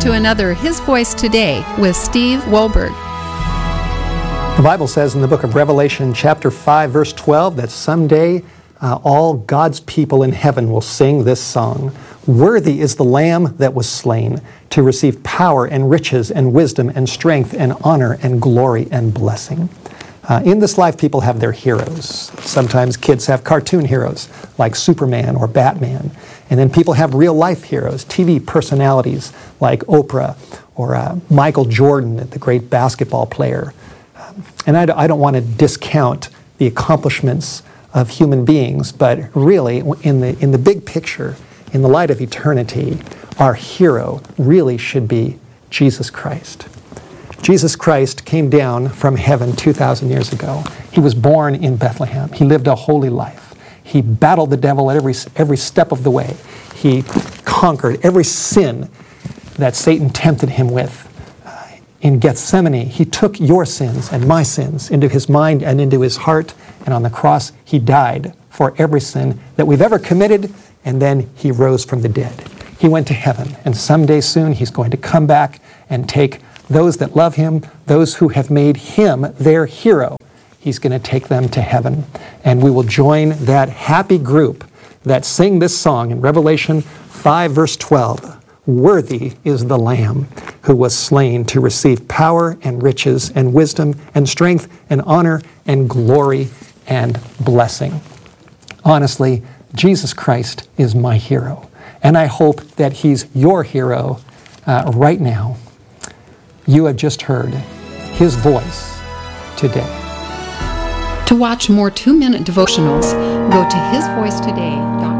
to another His Voice Today with Steve Wohlberg. The Bible says in the book of Revelation, chapter 5, verse 12, that someday all God's people in heaven will sing this song. Worthy is the Lamb that was slain to receive power and riches and wisdom and strength and honor and glory and blessing. In this life, people have their heroes. Sometimes kids have cartoon heroes like Superman or Batman. And then people have real-life heroes, TV personalities like Oprah or Michael Jordan, the great basketball player. And I don't want to discount the accomplishments of human beings, but really, in the big picture, in the light of eternity, our hero really should be Jesus Christ. Jesus Christ came down from heaven 2,000 years ago. He was born in Bethlehem. He lived a holy life. He battled the devil at every step of the way. He conquered every sin that Satan tempted him with. In Gethsemane, he took your sins and my sins into his mind and into his heart, and on the cross, he died for every sin that we've ever committed, and then he rose from the dead. He went to heaven, and someday soon he's going to come back and take those that love him, those who have made him their hero. He's going to take them to heaven, and we will join that happy group that sing this song in Revelation 5, verse 12. Worthy is the Lamb who was slain to receive power and riches and wisdom and strength and honor and glory and blessing. Honestly, Jesus Christ is my hero, and I hope that He's your hero right now. You have just heard His voice today. To watch more 2-minute devotionals, go to hisvoicetoday.com.